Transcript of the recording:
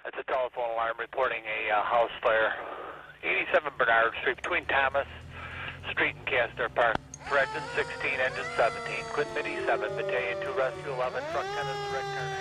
It's a telephone alarm reporting a house fire. 87 Bernard Street between Thomas Street and Castor Park. For engine 16, engine 17, Quint Midi 7, Battalion 2, Rescue 11, truck 10 is direct turn.